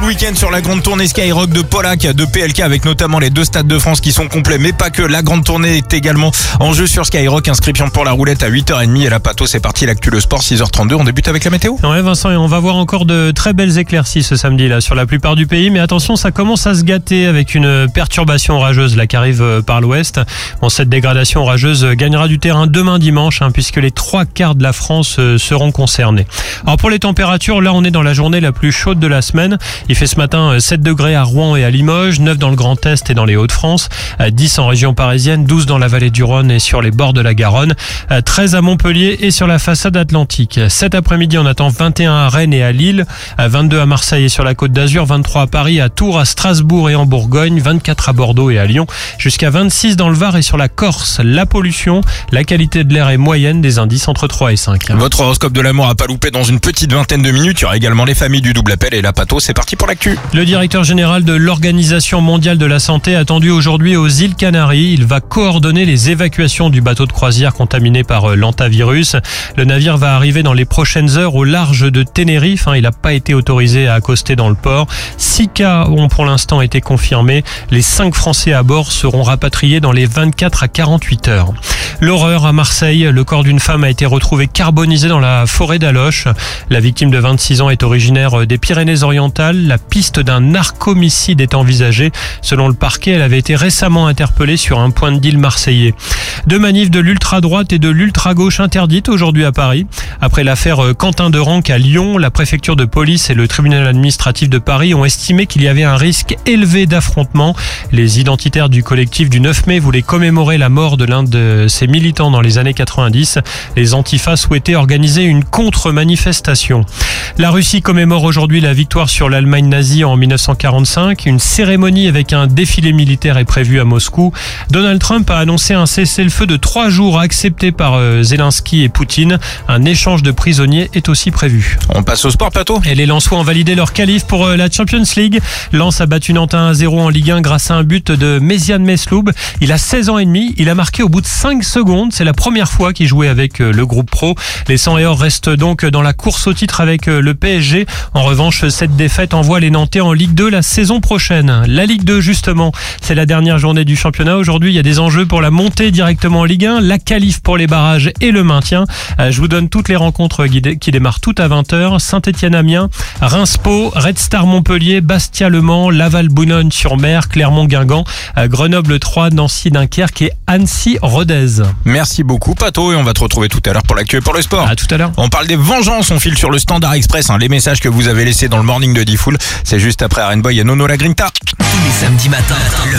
week-end sur la grande tournée Skyrock de Pollack, de PLK, avec notamment les 2 stades de France qui sont complets, mais pas que. La grande tournée est également en jeu sur Skyrock. Inscription pour la roulette à 8h30 et la Pato, c'est parti. L'actu le sport, 6h32. On débute avec la météo. Ouais, Vincent, et on va voir encore de très belles éclaircies ce samedi là sur la plupart du pays, mais attention, ça commence à se gâter avec une perturbation orageuse là qui arrive par l'ouest. Bon, cette dégradation orageuse gagnera du terrain demain dimanche, puisque les 3/4 de la France seront concernés. Alors pour les températures, là on est dans la journée la plus chaude de la semaine. Il fait ce matin 7 degrés à Rouen et à Limoges, 9 dans le Grand Est et dans les Hauts-de-France, 10 en région parisienne, 12 dans la vallée du Rhône et sur les bords de la Garonne, 13 à Montpellier et sur la façade atlantique. Cet après-midi, on attend 21 à Rennes et à Lille, 22 à Marseille et sur la Côte d'Azur, 23 à Paris, à Tours, à Strasbourg et en Bourgogne, 24 à Bordeaux et à Lyon, jusqu'à 26 dans le Var et sur la Corse. La pollution, la qualité de l'air est moyenne, des indices entre 3 et 5. Votre horoscope de l'amour à pas louper dans une petite vingtaine de minutes. Il y aura également les familles du double appel et la Pato. C'est parti pour l'actu. Le directeur général de l'Organisation mondiale de la santé attendu aujourd'hui aux îles Canaries. Il va coordonner les évacuations du bateau de croisière contaminé par l'hantavirus. Le navire va arriver dans les prochaines heures au large de Tenerife. Il n'a pas été autorisé à accoster dans le port. 6 cas ont pour l'instant été confirmés. Les 5 Français à bord seront rapatriés dans les 24 à 48 heures. L'horreur à Marseille. Le corps d'une femme a été retrouvé carbonisé dans la forêt d'Aloche. La victime de 26 ans est originaire des Pyrénées-Orientales. La piste d'un narcomicide est envisagée. Selon le parquet, elle avait été récemment interpellée sur un point de deal marseillais. 2 manifs de l'ultra-droite et de l'ultra-gauche interdites aujourd'hui à Paris. Après l'affaire Quentin Derenc à Lyon, la préfecture de police et le tribunal administratif de Paris ont estimé qu'il y avait un risque élevé d'affrontement. Les identitaires du collectif du 9 mai voulaient commémorer la mort de l'un de ses militants dans les années 90. Les antifas souhaitaient organiser une contre-manifestation. La Russie commémore aujourd'hui la victoire sur l'Allemagne nazie en 1945. Une cérémonie avec un défilé militaire est prévue à Moscou. Donald Trump a annoncé un cessez-le-feu de 3 jours accepté par Zelensky et Poutine. Un échange de prisonniers est aussi prévu. On passe au sport, Pato. Et les Lensois ont validé leur qualif pour la Champions League. Lens a battu Nantes 1-0 en Ligue 1 grâce à un but de Méziane Mesloub. Il a 16 ans et demi. Il a marqué au bout de 5 secondes. C'est la première fois qu'il jouait avec le groupe pro. Les 100 et or restent donc dans la course au titre avec le PSG. En revanche, cette défaite envoie les Nantais en Ligue 2 la saison prochaine. La Ligue 2, justement, c'est la dernière journée du championnat. Aujourd'hui, il y a des enjeux pour la montée directement en Ligue 1, la qualif pour les barrages et le maintien. Je vous donne toutes les rencontres qui démarrent toutes à 20h. Saint-Étienne-Amiens, Reims-Pau, Red Star Montpellier, Bastia-Le Mans, Laval-Boulogne-sur-Mer, Clermont-Guingamp, Grenoble-3, Nancy-Dunkerque et Annecy-Rodez. Merci beaucoup, Pato, et on va te retrouver tout à l'heure pour l'actu et pour le sport. À tout à l'heure. On parle des vengeances, on file sur le Standard Express, les messages que vous avez laissés dans le morning de Diffoul. C'est juste après Aaron Boy et Nono La Grinta. Tous les samedis matins.